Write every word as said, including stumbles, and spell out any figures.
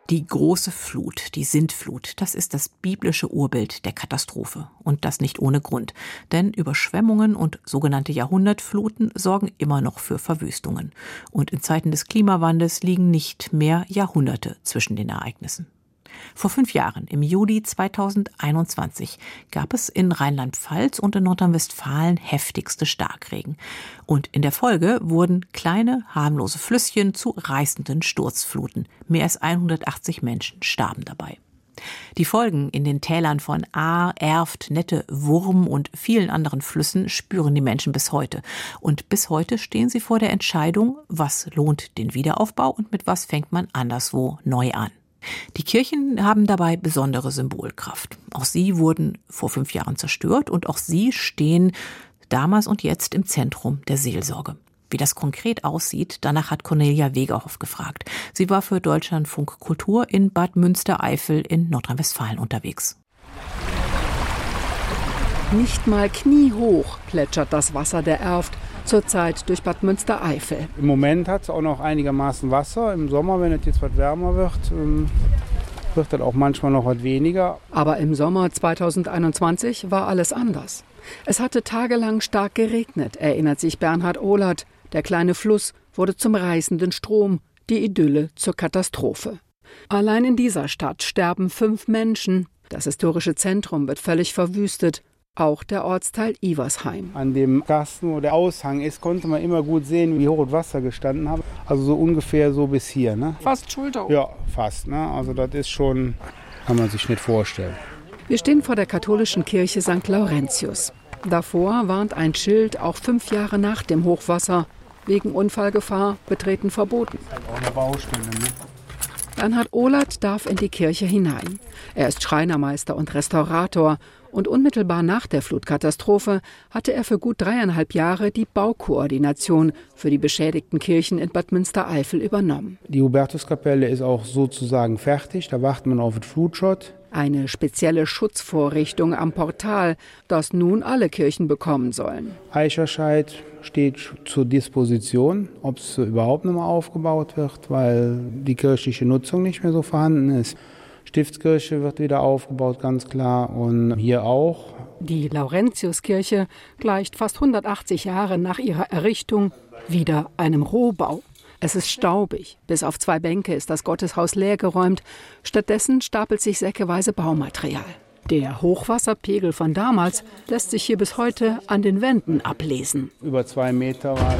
Die große Flut, die Sintflut, das ist das biblische Urbild der Katastrophe. Und das nicht ohne Grund. Denn Überschwemmungen und sogenannte Jahrhundertfluten sorgen immer noch für Verwüstungen. Und in Zeiten des Klimawandels liegen nicht mehr Jahrhunderte zwischen den Ereignissen. Vor fünf Jahren, im Juli zweitausendeinundzwanzig, gab es in Rheinland-Pfalz und in Nordrhein-Westfalen heftigste Starkregen. Und in der Folge wurden kleine, harmlose Flüsschen zu reißenden Sturzfluten. Mehr als hundertachtzig Menschen starben dabei. Die Folgen in den Tälern von Ahr, Erft, Nette, Wurm und vielen anderen Flüssen spüren die Menschen bis heute. Und bis heute stehen sie vor der Entscheidung, was lohnt den Wiederaufbau und mit was fängt man anderswo neu an. Die Kirchen haben dabei besondere Symbolkraft. Auch sie wurden vor fünf Jahren zerstört und auch sie stehen damals und jetzt im Zentrum der Seelsorge. Wie das konkret aussieht, danach hat Cornelia Wegerhoff gefragt. Sie war für Deutschlandfunk Kultur in Bad Münstereifel in Nordrhein-Westfalen unterwegs. Nicht mal kniehoch plätschert das Wasser der Erft zurzeit durch Bad Münstereifel. Im Moment hat es auch noch einigermaßen Wasser. Im Sommer, wenn es jetzt was wärmer wird, wird das auch manchmal noch was weniger. Aber im Sommer zweitausendeinundzwanzig war alles anders. Es hatte tagelang stark geregnet, erinnert sich Bernhard Ohlert. Der kleine Fluss wurde zum reißenden Strom, die Idylle zur Katastrophe. Allein in dieser Stadt sterben fünf Menschen. Das historische Zentrum wird völlig verwüstet. Auch der Ortsteil Iversheim. An dem Kasten, wo der Aushang ist, konnte man immer gut sehen, wie hoch das Wasser gestanden hat. Also so ungefähr so bis hier. Ne? Fast Schulter. Ja, fast. Ne? Also das ist schon, kann man sich nicht vorstellen. Wir stehen vor der katholischen Kirche Sankt Laurentius. Davor warnt ein Schild, auch fünf Jahre nach dem Hochwasser. Wegen Unfallgefahr betreten verboten. Auch eine Baustelle, ne? Bernhard Ohlert darf in die Kirche hinein. Er ist Schreinermeister und Restaurator. Und unmittelbar nach der Flutkatastrophe hatte er für gut dreieinhalb Jahre die Baukoordination für die beschädigten Kirchen in Bad Münstereifel übernommen. Die Hubertuskapelle ist auch sozusagen fertig, da wartet man auf den Flutschott. Eine spezielle Schutzvorrichtung am Portal, das nun alle Kirchen bekommen sollen. Eicherscheid steht zur Disposition, ob es überhaupt noch mal aufgebaut wird, weil die kirchliche Nutzung nicht mehr so vorhanden ist. Stiftskirche wird wieder aufgebaut, ganz klar, und hier auch. Die Laurentiuskirche gleicht fast hundertachtzig Jahre nach ihrer Errichtung wieder einem Rohbau. Es ist staubig, bis auf zwei Bänke ist das Gotteshaus leergeräumt. Stattdessen stapelt sich säckeweise Baumaterial. Der Hochwasserpegel von damals lässt sich hier bis heute an den Wänden ablesen. Über zwei Meter war